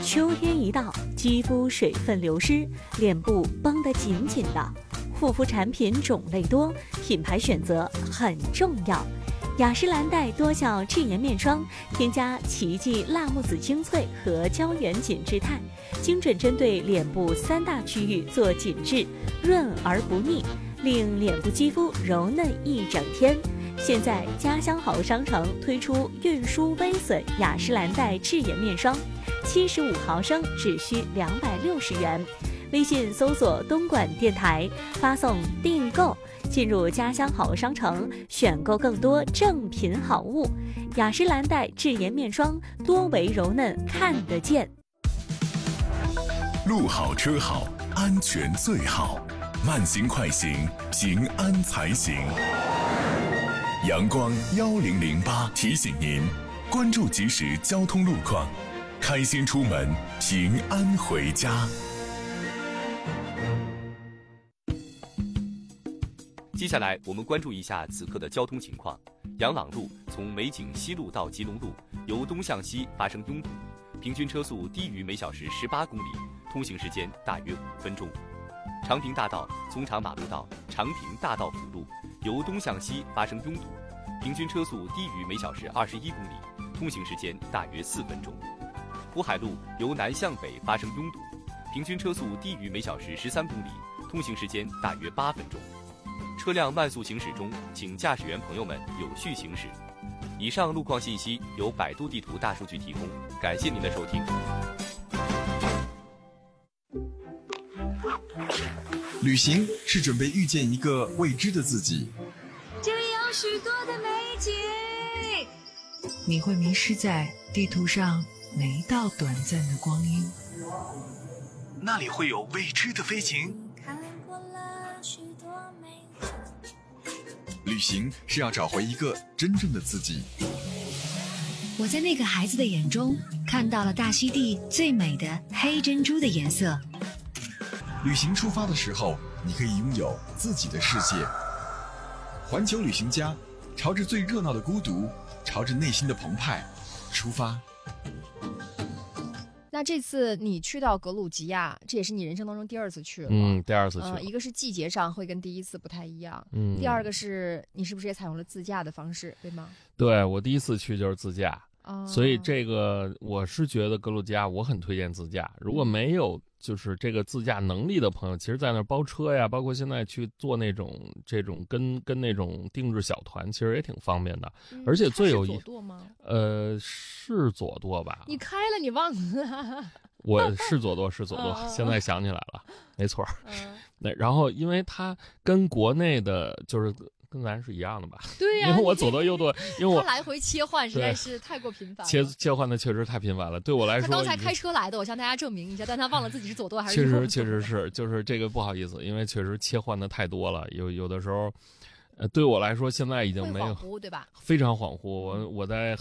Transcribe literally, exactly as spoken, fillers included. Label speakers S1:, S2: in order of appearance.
S1: 秋天一到，肌肤水分流失，脸部绷得紧紧的。护肤产品种类多，品牌选择很重要。雅诗兰黛多效智颜面霜，添加奇迹辣木籽精粹和胶原紧致肽，精准针对脸部三大区域做紧致，润而不腻，令脸部肌肤柔嫩一整天。现在家乡好商城推出运输微损雅诗兰黛智颜面霜，七十五毫升只需两百六十元。微信搜索东莞电台，发送订购，进入家乡好商城，选购更多正品好物。雅诗兰黛智颜面霜，多维柔嫩看得见。
S2: 路好车好，安全最好，慢行快行，平安才行。阳光幺零零八提醒您，关注即时交通路况，开心出门，平安回家。
S3: 接下来我们关注一下此刻的交通情况。杨朗路从美景西路到吉隆路，由东向西发生拥堵，平均车速低于每小时十八公里，通行时间大约五分钟。长平大道从长马路到长平大道辅路，由东向西发生拥堵，平均车速低于每小时二十一公里，通行时间大约四分钟。渤海路由南向北发生拥堵，平均车速低于每小时十三公里，通行时间大约八分钟。车辆慢速行驶中，请驾驶员朋友们有序行驶。以上路况信息由百度地图大数据提供，感谢您的收听。
S4: 旅行是准备遇见一个未知的自己，
S5: 这里有许多的美景，
S6: 你会迷失在地图上每一道短暂的光阴，
S4: 那里会有未知的飞行。
S5: 看过了许多美景。
S4: 旅行是要找回一个真正的自己。
S6: 我在那个孩子的眼中看到了大溪地最美的黑珍珠的颜色。
S4: 旅行出发的时候，你可以拥有自己的世界。环球旅行家，朝着最热闹的孤独，朝着内心的澎湃出发。
S7: 那这次你去到格鲁吉亚，这也是你人生当中第二次去了。
S8: 嗯，第二次去了、
S7: 呃。一个是季节上会跟第一次不太一样，
S8: 嗯，
S7: 第二个是你是不是也采用了自驾的方式，对吗？
S8: 对，我第一次去就是自驾。
S7: 哦、
S8: 所以这个我是觉得格鲁吉亚我很推荐自驾，如果没有就是这个自驾能力的朋友，其实在那儿包车呀，包括现在去做那种这种跟跟那种定制小团，其实也挺方便的。
S7: 嗯、
S8: 而且最有意
S7: 左舵吗？
S8: 呃，是左舵吧？
S7: 你开了，你忘了？
S8: 我是左舵，是左舵，现在想起来了，没错。那、嗯、然后因为它跟国内的就是跟咱是一样的吧？
S7: 对呀、
S8: 啊，因为我左舵右舵，因为我
S7: 来回切换实在是太过频繁了，
S8: 切切换的确实太频繁了。对我来说，
S7: 他刚才开车来的，我向大家证明一下，但他忘了自己是左舵还是
S8: 右舵。
S7: 右舵。
S8: 确实，确实是，就是这个不好意思，因为确实切换的太多了，有有的时候。呃，对我来说，现在已经没有，
S7: 对吧？
S8: 非常恍惚。我我在